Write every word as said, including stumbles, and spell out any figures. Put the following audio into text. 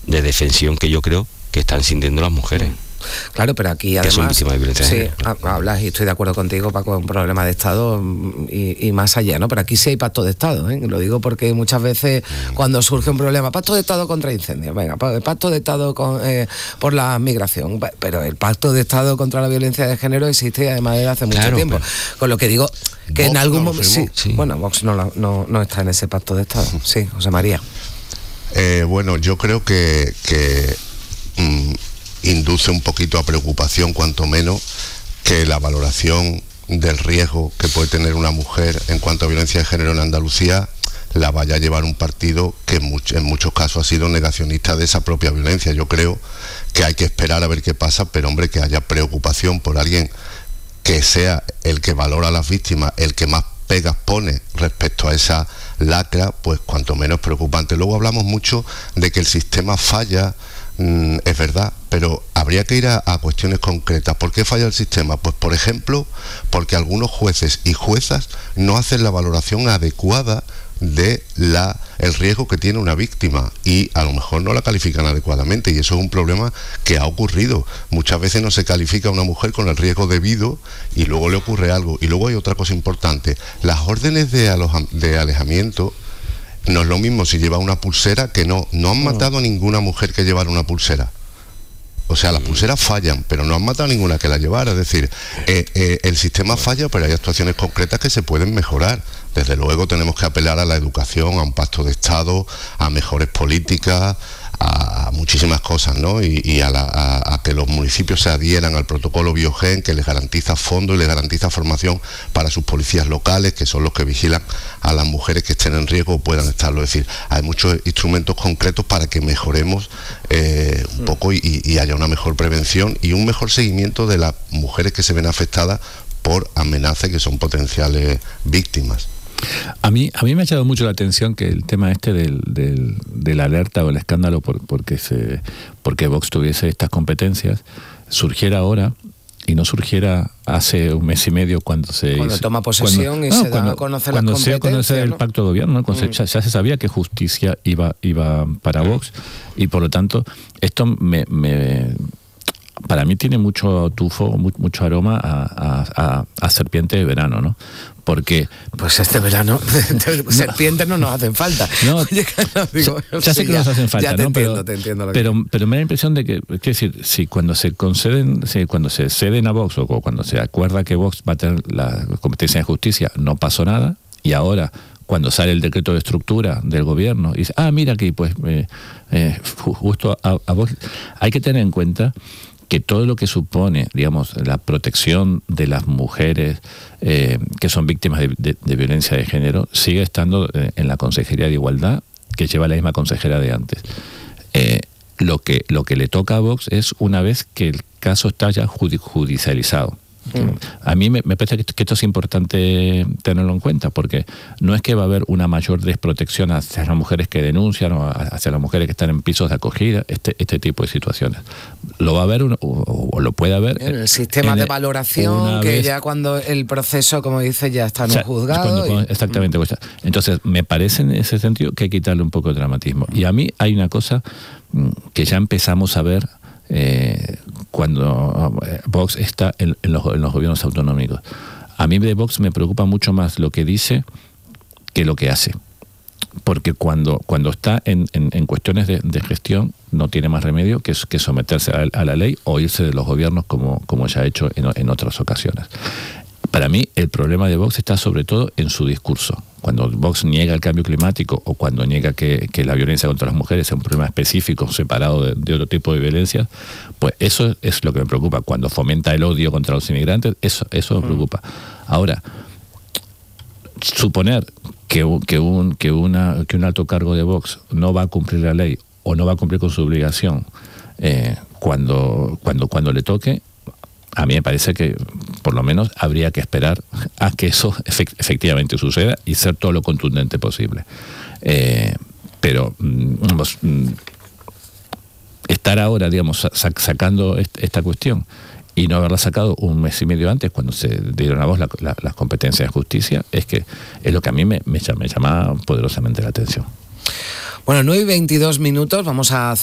de defensión que yo creo que están sintiendo las mujeres. Claro, pero aquí además... Que son víctimas de violencia sí, de género. hablas y estoy de acuerdo contigo, Paco, un problema de Estado y, y más allá, ¿no? Pero aquí sí hay pacto de Estado, ¿eh? Lo digo porque muchas veces mm. cuando surge un problema, pacto de Estado contra incendios, venga, pacto de Estado con, eh, por la migración, pero el pacto de Estado contra la violencia de género existe además desde hace mucho claro, tiempo. Pero... Con lo que digo, que Vox en algún momento... Sí, sí. Bueno, Vox no, no, no está en ese pacto de Estado. Sí, José María. Eh, bueno, yo creo que... que mmm, induce un poquito a preocupación, cuanto menos, que la valoración del riesgo que puede tener una mujer en cuanto a violencia de género en Andalucía la vaya a llevar un partido que en, much- en muchos casos ha sido negacionista de esa propia violencia. Yo creo que hay que esperar a ver qué pasa, pero hombre, que haya preocupación por alguien que sea el que valora a las víctimas, el que más pegas pone respecto a esa lacra, pues cuanto menos preocupante. Luego hablamos mucho de que el sistema falla. Mm, es verdad, pero habría que ir a, a cuestiones concretas. ¿Por qué falla el sistema? Pues por ejemplo, porque algunos jueces y juezas no hacen la valoración adecuada de la, el riesgo que tiene una víctima y a lo mejor no la califican adecuadamente, y eso es un problema que ha ocurrido. Muchas veces no se califica a una mujer con el riesgo debido y luego le ocurre algo. Y luego hay otra cosa importante, las órdenes de, aloja, de alejamiento. No es lo mismo si lleva una pulsera que no. No han matado a ninguna mujer que llevara una pulsera. O sea, las pulseras fallan, pero no han matado a ninguna que la llevara. Es decir, eh, eh, el sistema falla, pero hay actuaciones concretas que se pueden mejorar. Desde luego tenemos que apelar a la educación, a un pacto de Estado, a mejores políticas, a muchísimas cosas, ¿no? Y, y a, la, a, a que los municipios se adhieran al protocolo Biogen, que les garantiza fondos y les garantiza formación para sus policías locales, que son los que vigilan a las mujeres que estén en riesgo o puedan estarlo. Es decir, hay muchos instrumentos concretos para que mejoremos eh, un poco y, y haya una mejor prevención y un mejor seguimiento de las mujeres que se ven afectadas por amenazas que son potenciales víctimas. A mí, a mí me ha llamado mucho la atención que el tema este del, del, del alerta o el escándalo por, porque, se, porque Vox tuviese estas competencias surgiera ahora y no surgiera hace un mes y medio cuando se cuando hizo, toma posesión cuando, y no, se cuando, da a conocer cuando las se competencias, conoce ¿no? el pacto de gobierno, ¿no? Mm. ya, ya se sabía que justicia iba, iba para Vox y por lo tanto esto me... me para mí tiene mucho tufo, mucho aroma a, a, a serpiente de verano, ¿no? Porque... Pues este verano serpientes no nos hacen falta. No, Oye, no digo, ya sé que ya, nos hacen falta, ya te ¿no? entiendo, pero, te entiendo lo pero, que... pero me da la impresión de que, es decir, si cuando se conceden, si cuando se ceden a Vox o cuando se acuerda que Vox va a tener la competencia de justicia, no pasó nada, y ahora cuando sale el decreto de estructura del gobierno y dice, ah, mira aquí, pues eh, eh, justo a, a Vox, hay que tener en cuenta que todo lo que supone, digamos, la protección de las mujeres eh, que son víctimas de, de, de violencia de género sigue estando en la Consejería de Igualdad, que lleva la misma consejera de antes. Eh, lo que, lo que le toca a Vox es una vez que el caso está ya judicializado. Mm. A mí me, me parece que, que esto es importante tenerlo en cuenta, porque no es que va a haber una mayor desprotección hacia las mujeres que denuncian o hacia las mujeres que están en pisos de acogida, este, este tipo de situaciones. Lo va a haber uno, o, o lo puede haber. En el sistema en de valoración, que vez, ya cuando el proceso, como dice, ya está en un juzgado. Cuando, cuando, y... Exactamente. Pues, entonces, me parece en ese sentido que hay que quitarle un poco de dramatismo. Y a mí hay una cosa que ya empezamos a ver Eh, cuando Vox está en, en, los, en los gobiernos autonómicos. A mí de Vox me preocupa mucho más lo que dice que lo que hace, porque cuando, cuando está en, en, en cuestiones de, de gestión no tiene más remedio que, que someterse a, a la ley o irse de los gobiernos como, como ya ha hecho en, en otras ocasiones. Para mí el problema de Vox está sobre todo en su discurso. Cuando Vox niega el cambio climático o cuando niega que, que la violencia contra las mujeres es un problema específico, separado de, de otro tipo de violencia, pues eso es lo que me preocupa. Cuando fomenta el odio contra los inmigrantes, eso, eso me preocupa. Ahora, suponer que, que, un, que, una, que un alto cargo de Vox no va a cumplir la ley o no va a cumplir con su obligación eh, cuando, cuando, cuando le toque, a mí me parece que por lo menos habría que esperar a que eso efect- efectivamente suceda y ser todo lo contundente posible. Eh, pero vamos, estar ahora, digamos, sac- sacando est- esta cuestión y no haberla sacado un mes y medio antes, cuando se dieron a vos la, la, las competencias de justicia, es que es lo que a mí me, me, me llama poderosamente la atención. Bueno, nueve y veintidós minutos, vamos a